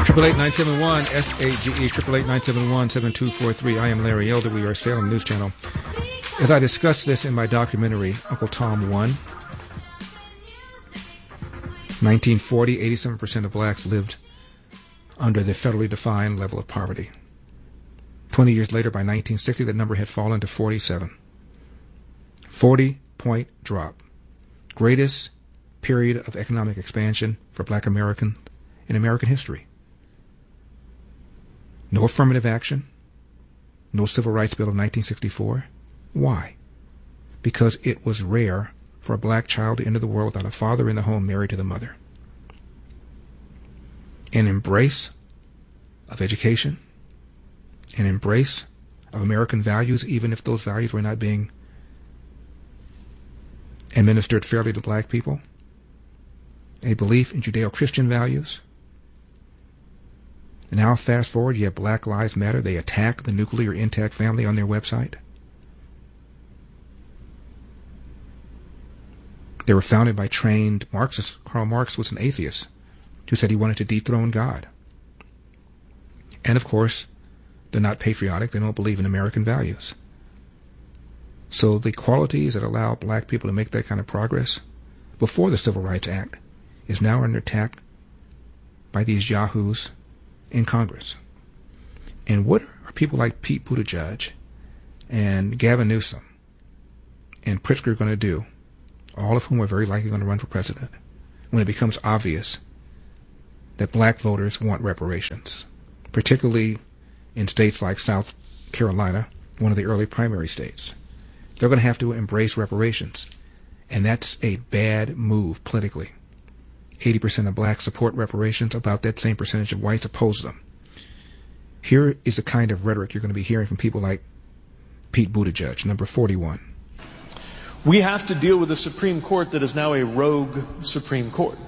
888-971 SAGE 888-971-7243. I am Larry Elder. We are Salem News Channel. As I discuss this in my documentary, Uncle Tom 1, 1940, 87% of blacks lived under the federally defined level of poverty. 20 years later, by 1960, that number had fallen to 47. 40-point drop. Greatest period of economic expansion for black American in American history. No affirmative action. No Civil Rights Bill of 1964. Why? Because it was rare for a black child to enter the world without a father in the home married to the mother. An embrace of education, an embrace of American values, even if those values were not being administered fairly to black people, a belief in Judeo-Christian values. And now fast forward, you have Black Lives Matter. They attack the nuclear intact family on their website. They were founded by trained Marxists. Karl Marx was an atheist who said he wanted to dethrone God. And of course, they're not patriotic. They don't believe in American values. So the qualities that allow black people to make that kind of progress before the Civil Rights Act is now under attack by these yahoos in Congress. And what are people like Pete Buttigieg and Gavin Newsom and Pritzker going to do, all of whom are very likely going to run for president, when it becomes obvious that black voters want reparations, particularly in states like South Carolina, one of the early primary states? They're going to have to embrace reparations, and that's a bad move politically. 80% of blacks support reparations. About that same percentage of whites oppose them. Here is the kind of rhetoric you're going to be hearing from people like Pete Buttigieg, number 41. We have to deal with a Supreme Court that is now a rogue Supreme Court.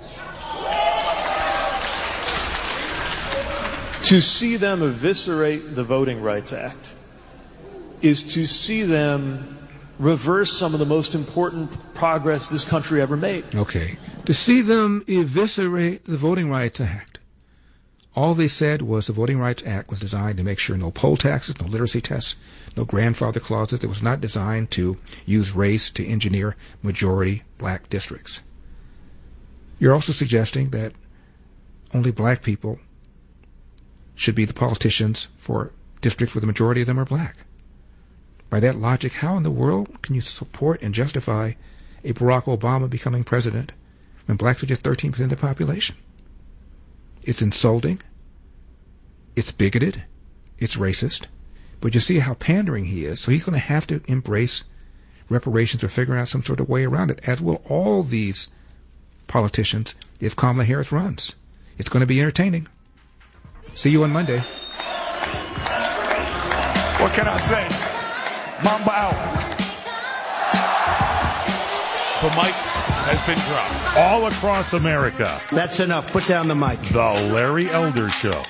To see them eviscerate the Voting Rights Act is to see them reverse some of the most important progress this country ever made. Okay. To see them eviscerate the Voting Rights Act. All they said was the Voting Rights Act was designed to make sure no poll taxes, no literacy tests, no grandfather clauses. It was not designed to use race to engineer majority black districts. You're also suggesting that only black people should be the politicians for districts where the majority of them are black. By that logic, how in the world can you support and justify a Barack Obama becoming president when blacks are just 13% of the population? It's insulting. It's bigoted. It's racist. But you see how pandering he is. So he's going to have to embrace reparations or figure out some sort of way around it, as will all these politicians if Kamala Harris runs. It's going to be entertaining. See you on Monday. What can I say? Mamba out. The mic has been dropped. All across America. That's enough. Put down the mic. The Larry Elder Show.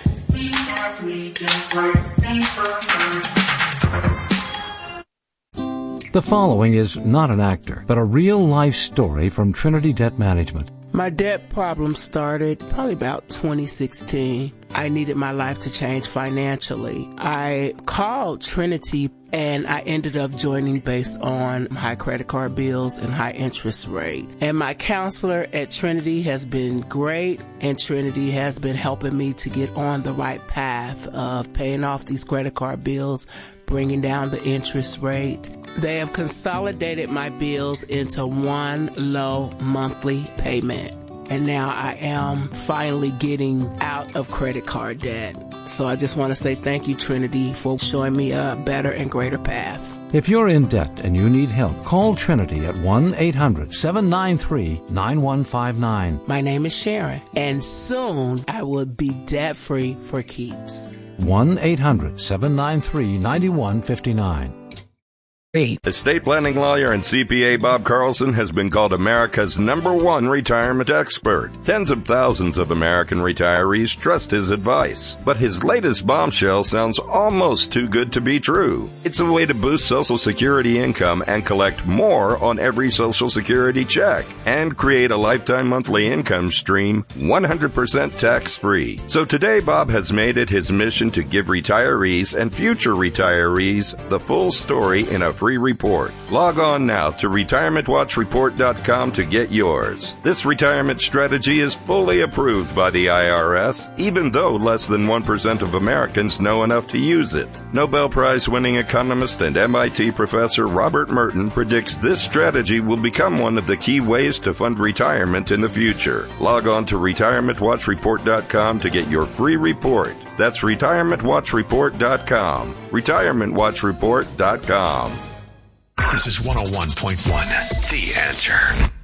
The following is not an actor, but a real-life story from Trinity Debt Management. My debt problem started probably about 2016. I needed my life to change financially. I called Trinity and I ended up joining based on high credit card bills and high interest rate. And my counselor at Trinity has been great, and Trinity has been helping me to get on the right path of paying off these credit card bills, bringing down the interest rate. They have consolidated my bills into one low monthly payment. And now I am finally getting out of credit card debt. So I just want to say thank you, Trinity, for showing me a better and greater path. If you're in debt and you need help, call Trinity at 1-800-793-9159. My name is Sharon, and soon I will be debt-free for keeps. 1-800-793-9159. Estate planning lawyer and CPA Bob Carlson has been called America's #1 retirement expert. Tens of thousands of American retirees trust his advice. But his latest bombshell sounds almost too good to be true. It's a way to boost Social Security income and collect more on every Social Security check and create a lifetime monthly income stream 100% tax-free. So today, Bob has made it his mission to give retirees and future retirees the full story in a free report. Log on now to retirementwatchreport.com to get yours. This retirement strategy is fully approved by the IRS, even though less than 1% of Americans know enough to use it. Nobel Prize-winning economist and MIT professor Robert Merton predicts this strategy will become one of the key ways to fund retirement in the future. Log on to retirementwatchreport.com to get your free report. That's retirementwatchreport.com. retirementwatchreport.com. This is 101.1, The Answer.